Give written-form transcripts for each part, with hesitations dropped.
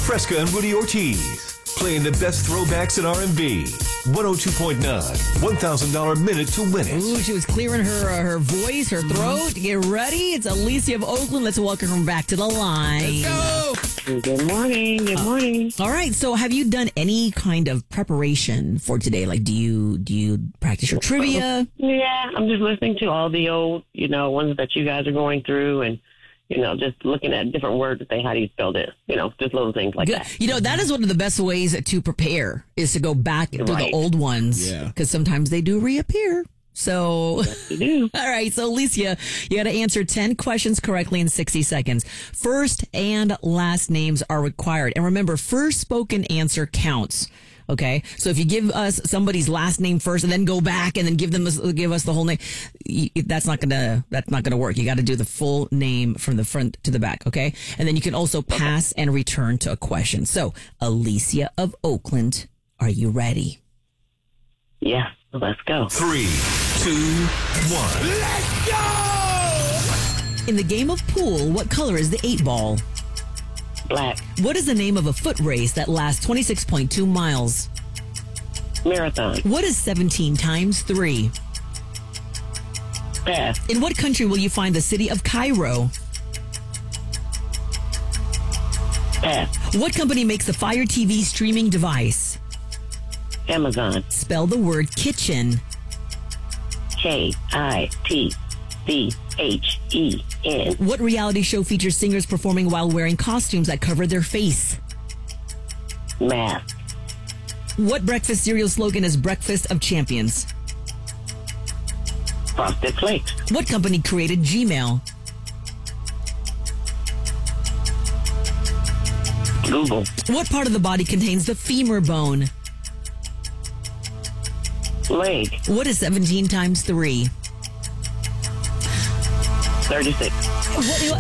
Fresca and Rudy Ortiz. Playing the best throwbacks in R&B. 102.9, $1,000 minute to win it. Ooh, she was clearing her voice, her throat. Get ready. It's Alicia of Oakland. Let's welcome her back to the line. Let's go. Good morning. Good morning. All right. So have you done any kind of preparation for today? Like, do you practice your trivia? Yeah, I'm just listening to all the old, ones that you guys are going through and, just looking at different words to say, how do you spell this? Just little things like that. That is one of the best ways to prepare is to go back to the old ones. Yeah. Because sometimes they do reappear. So, Yes, you do. all right. So, Alicia, you got to answer 10 questions correctly in 60 seconds. First and last names are required. And remember, first spoken answer counts. Okay. So if you give us somebody's last name first and then go back and then give us the whole name, that's not gonna work. You got to do the full name from the front to the back. Okay. And then you can also pass and return to a question. So, Alicia of Oakland, are you ready? Yeah, let's go. 3, 2, 1. Let's go! In the game of pool, what color is the 8 ball? Black. What is the name of a foot race that lasts 26.2 miles? Marathon. What is 17 times 3? Pass. In what country will you find the city of Cairo? Pass. What company makes the Fire TV streaming device? Amazon. Spell the word kitchen. KITCHEN. What reality show features singers performing while wearing costumes that cover their face? Math. What breakfast cereal slogan is Breakfast of Champions? Frosted Flakes. What company created Gmail? Google. What part of the body contains the femur bone? Leg. What is 17 times 3? 36. What do you...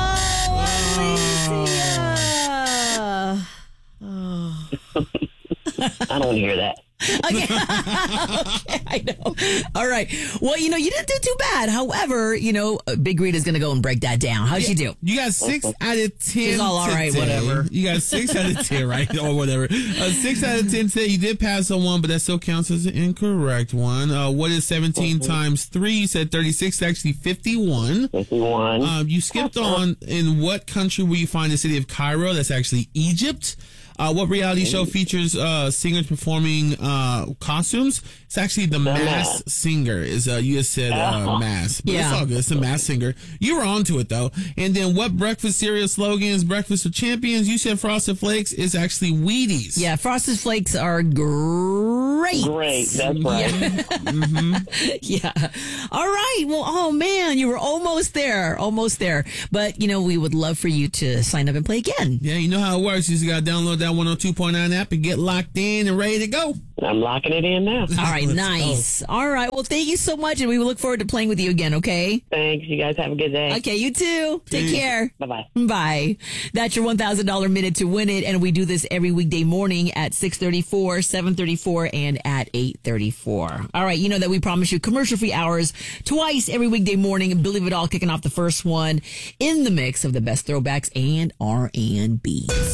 Oh, Alicia! I don't hear that. Okay. Okay, I know. All right. Well, you didn't do too bad. However, Big Rita's going to go and break that down. How'd she do? You got 6 out of 10. She's all right, today. whatever. You got 6 out of 10, right? Or whatever. 6 out of 10 today. You did pass on one, but that still counts as an incorrect one. What is 17 times 3? You said 36, actually 51. 51. You skipped on in what country will you find the city of Cairo? That's actually Egypt. What reality show features singers performing costumes? It's actually The Masked Singer. You just said Mask. But Yeah. It's all good. It's The Masked Singer. You were onto it, though. And then what breakfast cereal slogan is Breakfast of Champions? You said Frosted Flakes. It's actually Wheaties. Yeah, Frosted Flakes are great. Great. That's right. Yeah. All right. Well, oh man, you were almost there. Almost there. But, we would love for you to sign up and play again. Yeah, you know how it works. You just got to download that 102.9 app and get locked in and ready to go. I'm locking it in now. All right. Let's Nice. All right. Well, thank you so much. And we look forward to playing with you again. Okay. Thanks. You guys have a good day. Okay. You too. Take care. Bye-bye. Bye. That's your $1,000 minute to win it. And we do this every weekday morning at 6:34, 7:34, and at 8:34. All right. You know that we promise you commercial-free hours twice every weekday morning. Believe it all, kicking off the first one in the mix of the best throwbacks and R&B.